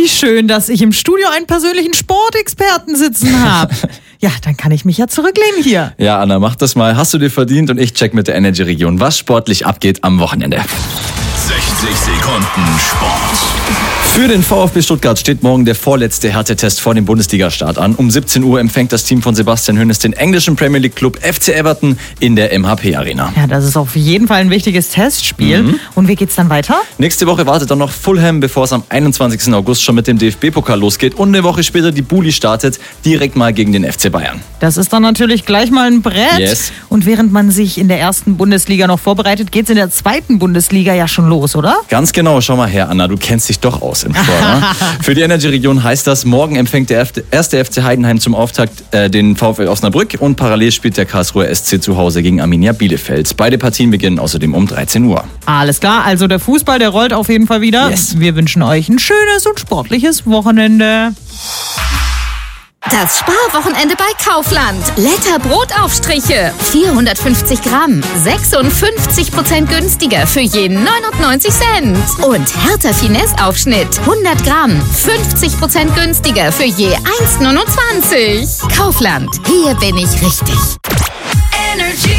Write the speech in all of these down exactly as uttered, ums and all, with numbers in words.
Wie schön, dass ich im Studio einen persönlichen Sportexperten sitzen habe. Ja, dann kann ich mich ja zurücklehnen hier. Ja, Anna, mach das mal. Hast du dir verdient und ich check mit der Energy Region, was sportlich abgeht am Wochenende. sechzig Sekunden Sport. Für den VfB Stuttgart steht morgen der vorletzte Härtetest vor dem Bundesliga-Start an. Um siebzehn Uhr empfängt das Team von Sebastian Hoeneß den englischen Premier League Club F C Everton in der M H P Arena. Ja, das ist auf jeden Fall ein wichtiges Testspiel. Mhm. Und wie geht's dann weiter? Nächste Woche wartet dann noch Fulham, bevor es am einundzwanzigsten August schon mit dem D F B-Pokal losgeht. Und eine Woche später die Bulli startet, direkt mal gegen den F C Bayern. Das ist dann natürlich gleich mal ein Brett. Yes. Und während man sich in der ersten Bundesliga noch vorbereitet, geht's in der zweiten Bundesliga ja schon los, oder? Ganz genau. Schau mal her, Anna, du kennst dich doch aus im Sport. Ne? Für die Energy-Region heißt das, morgen empfängt der erste F C Heidenheim zum Auftakt äh, den VfL Osnabrück und parallel spielt der Karlsruher S C zu Hause gegen Arminia Bielefeld. Beide Partien beginnen außerdem um dreizehn Uhr. Alles klar, also der Fußball, der rollt auf jeden Fall wieder. Yes. Wir wünschen euch ein schönes und sportliches Wochenende. Das Sparwochenende bei Kaufland. Letter Brotaufstriche. vierhundertfünfzig Gramm. sechsundfünfzig Prozent günstiger für jeden neunundneunzig Cent. Und Hertha Finesse Aufschnitt. hundert Gramm. fünfzig Prozent günstiger für je eins neunundzwanzig. Kaufland. Hier bin ich richtig. Energy.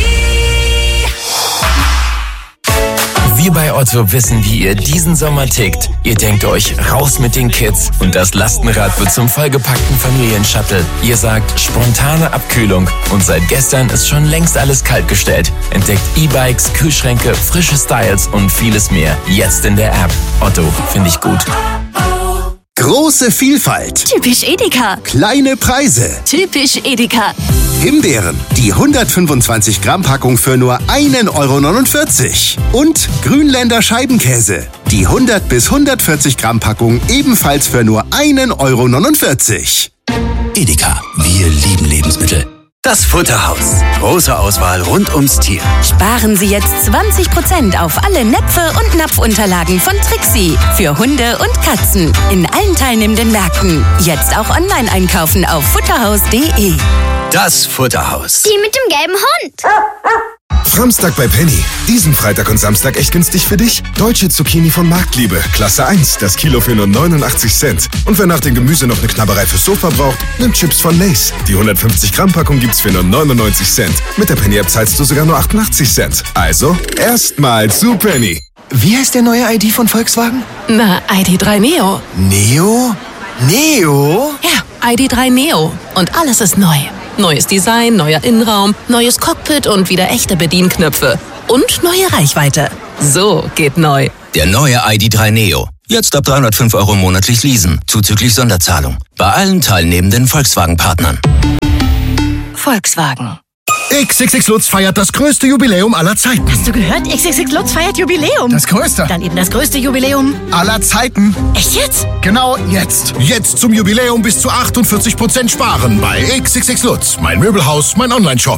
Wir bei Otto wissen, wie ihr diesen Sommer tickt. Ihr denkt euch, raus mit den Kids und das Lastenrad wird zum vollgepackten Familienshuttle. Ihr sagt, spontane Abkühlung und seit gestern ist schon längst alles kaltgestellt. Entdeckt E-Bikes, Kühlschränke, frische Styles und vieles mehr. Jetzt in der App. Otto, finde ich gut. Große Vielfalt. Typisch Edeka. Kleine Preise. Typisch Edeka. Himbeeren. Die hundertfünfundzwanzig Gramm Packung für nur ein Euro neunundvierzig. Und Grünländer Scheibenkäse. Die hundert bis hundertvierzig Gramm Packung ebenfalls für nur ein Euro neunundvierzig. Edeka. Wir lieben Lebensmittel. Das Futterhaus. Große Auswahl rund ums Tier. Sparen Sie jetzt zwanzig Prozent auf alle Näpfe und Napfunterlagen von Trixie. Für Hunde und Katzen. In allen teilnehmenden Märkten. Jetzt auch online einkaufen auf futterhaus punkt de. Das Futterhaus. Die mit dem gelben Hund. Samstag bei Penny. Diesen Freitag und Samstag echt günstig für dich? Deutsche Zucchini von Marktliebe. Klasse eins. Das Kilo für nur neunundachtzig Cent. Und wer nach dem Gemüse noch eine Knabberei fürs Sofa braucht, nimmt Chips von Lay's. Die hundertfünfzig Gramm Packung gibt's für nur neunundneunzig Cent. Mit der Penny-App zahlst du sogar nur achtundachtzig Cent. Also, erstmal zu Penny. Wie heißt der neue I D von Volkswagen? Na, I D drei Neo. Neo? Neo? Ja, I D drei Neo. Und alles ist neu. Neues Design, neuer Innenraum, neues Cockpit und wieder echte Bedienknöpfe. Und neue Reichweite. So geht neu. Der neue I D drei Neo. Jetzt ab dreihundertfünf Euro monatlich leasen, zuzüglich Sonderzahlung. Bei allen teilnehmenden Volkswagen-Partnern. Volkswagen. X X X Lutz feiert das größte Jubiläum aller Zeiten. Hast du gehört? X X X Lutz feiert Jubiläum. Das größte. Dann eben das größte Jubiläum aller Zeiten. Echt jetzt? Genau jetzt. Jetzt zum Jubiläum bis zu achtundvierzig Prozent sparen bei X X X Lutz. Mein Möbelhaus, mein Online-Shop.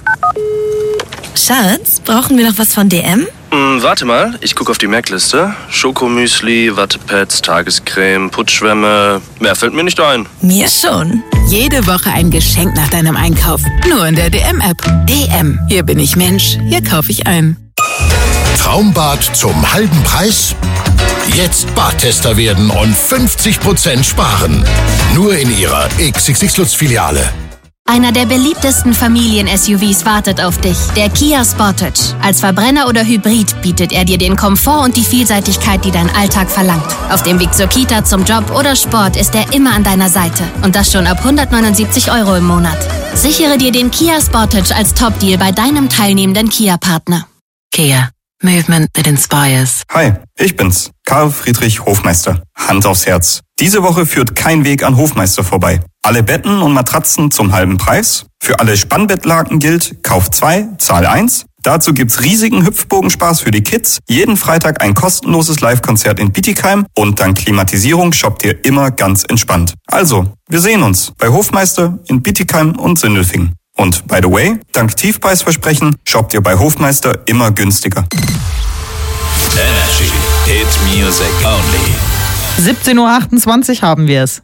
Schatz, brauchen wir noch was von D M? Hm, warte mal, ich gucke auf die Merkliste. Schokomüsli, Wattepads, Tagescreme, Putzschwämme. Mehr fällt mir nicht ein. Mir schon. Jede Woche ein Geschenk nach deinem Einkauf. Nur in der D M-App. D M. Hier bin ich Mensch, hier kaufe ich ein. Traumbad zum halben Preis? Jetzt Badtester werden und fünfzig Prozent sparen. Nur in Ihrer X X X Lutz Filiale. Einer der beliebtesten Familien-S U Vs wartet auf dich, der Kia Sportage. Als Verbrenner oder Hybrid bietet er dir den Komfort und die Vielseitigkeit, die dein Alltag verlangt. Auf dem Weg zur Kita, zum Job oder Sport ist er immer an deiner Seite. Und das schon ab hundertneunundsiebzig Euro im Monat. Sichere dir den Kia Sportage als Top-Deal bei deinem teilnehmenden Kia-Partner. Kia. Movement that inspires. Hi, ich bin's, Karl Friedrich Hofmeister. Hand aufs Herz. Diese Woche führt kein Weg an Hofmeister vorbei. Alle Betten und Matratzen zum halben Preis. Für alle Spannbettlaken gilt, kauf zwei, zahl eins. Dazu gibt's riesigen Hüpfbogenspaß für die Kids. Jeden Freitag ein kostenloses Live-Konzert in Bietigheim. Und dank Klimatisierung shoppt ihr immer ganz entspannt. Also, wir sehen uns bei Hofmeister in Bietigheim und Sindelfingen. Und by the way, dank Tiefpreisversprechen shoppt ihr bei Hofmeister immer günstiger. Energy Hit Music Only. siebzehn Uhr achtundzwanzig haben wir es.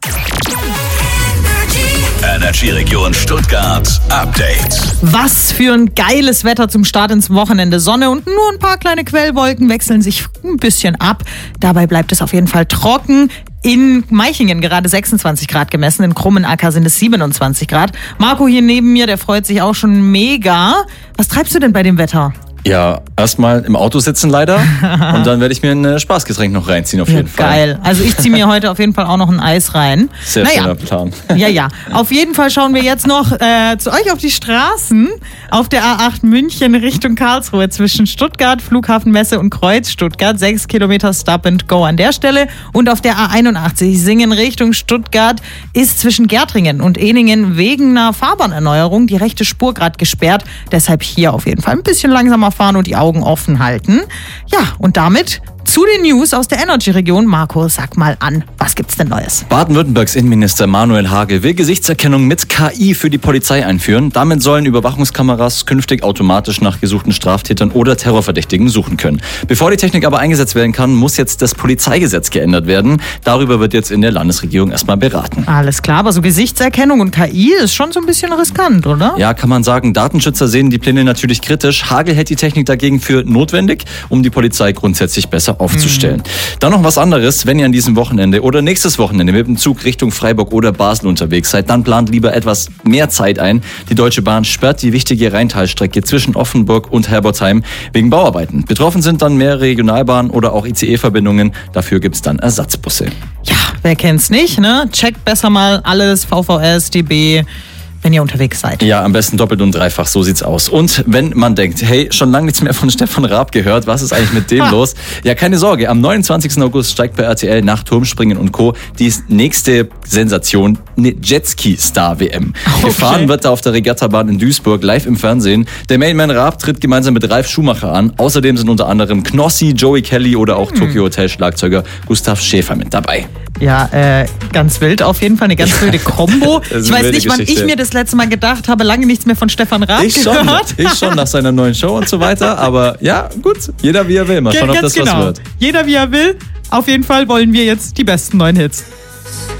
Energy Region Stuttgart Update. Was für ein geiles Wetter zum Start ins Wochenende. Sonne und nur ein paar kleine Quellwolken wechseln sich ein bisschen ab. Dabei bleibt es auf jeden Fall trocken. In Meichingen gerade sechsundzwanzig Grad gemessen, in Krummenacker sind es siebenundzwanzig Grad. Marco hier neben mir, der freut sich auch schon mega. Was treibst du denn bei dem Wetter? Ja, erstmal im Auto sitzen leider und dann werde ich mir ein Spaßgetränk noch reinziehen auf jeden ja, Fall. Geil. Also ich ziehe mir heute auf jeden Fall auch noch ein Eis rein. Sehr naja. schöner Plan. Ja, ja. Auf jeden Fall schauen wir jetzt noch äh, zu euch auf die Straßen. Auf der A acht München Richtung Karlsruhe zwischen Stuttgart, Flughafenmesse und Kreuz Stuttgart. Sechs Kilometer Stop and Go an der Stelle. Und auf der A einundachtzig Singen Richtung Stuttgart ist zwischen Gärtringen und Ehningen wegen einer Fahrbahnerneuerung die rechte Spur gerade gesperrt. Deshalb hier auf jeden Fall ein bisschen langsamer fahren und die Augen offen halten. Ja, und damit zu den News aus der Energy-Region. Marco, sag mal an, was gibt's denn Neues? Baden-Württembergs Innenminister Manuel Hagel will Gesichtserkennung mit K I für die Polizei einführen. Damit sollen Überwachungskameras künftig automatisch nach gesuchten Straftätern oder Terrorverdächtigen suchen können. Bevor die Technik aber eingesetzt werden kann, muss jetzt das Polizeigesetz geändert werden. Darüber wird jetzt in der Landesregierung erstmal beraten. Alles klar, aber so Gesichtserkennung und K I ist schon so ein bisschen riskant, oder? Ja, kann man sagen. Datenschützer sehen die Pläne natürlich kritisch. Hagel hält die Technik dagegen für notwendig, um die Polizei grundsätzlich besser aufzustellen. Mhm. Dann noch was anderes, wenn ihr an diesem Wochenende oder nächstes Wochenende mit dem Zug Richtung Freiburg oder Basel unterwegs seid, dann plant lieber etwas mehr Zeit ein. Die Deutsche Bahn sperrt die wichtige Rheintalstrecke zwischen Offenburg und Herbolzheim wegen Bauarbeiten. Betroffen sind dann mehrere Regionalbahnen oder auch I C E-Verbindungen. Dafür gibt's dann Ersatzbusse. Ja, wer kennt's nicht, ne? Checkt besser mal alles, V V S, D B, wenn ihr unterwegs seid. Ja, am besten doppelt und dreifach, so sieht's aus. Und wenn man denkt, hey, schon lange nichts mehr von Stefan Raab gehört, was ist eigentlich mit dem los? Ja, keine Sorge, am neunundzwanzigsten August steigt bei R T L nach Turmspringen und Co. die nächste Sensation, eine Jetski-Star-W M. Okay. Gefahren wird da auf der Regattabahn in Duisburg, live im Fernsehen. Der Mainman Raab tritt gemeinsam mit Ralf Schumacher an. Außerdem sind unter anderem Knossi, Joey Kelly oder auch hm. Tokyo Hotel Schlagzeuger Gustav Schäfer mit dabei. Ja, äh, ganz wild auf jeden Fall, eine ganz wilde Kombo. Ich weiß nicht, wann ich mir das letzte Mal gedacht habe, lange nichts mehr von Stefan Raab ich gehört. Schon, ich schon, nach seiner neuen Show und so weiter. Aber ja, gut, jeder wie er will. Mal schauen, ob das genau. was wird. Jeder wie er will. Auf jeden Fall wollen wir jetzt die besten neuen Hits.